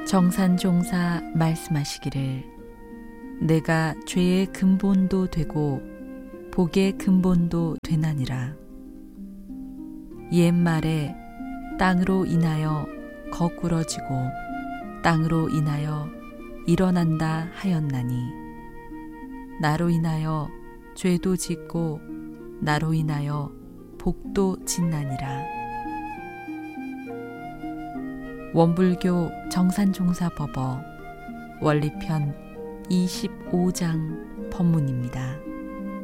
정산종사 말씀하시기를 내가 죄의 근본도 되고 복의 근본도 되나니라. 옛말에 땅으로 인하여 거꾸러지고 땅으로 인하여 일어난다 하였나니 나로 인하여 죄도 짓고 나로 인하여 복도 짓나니라. 원불교 정산종사법어 원리편 25장 법문입니다.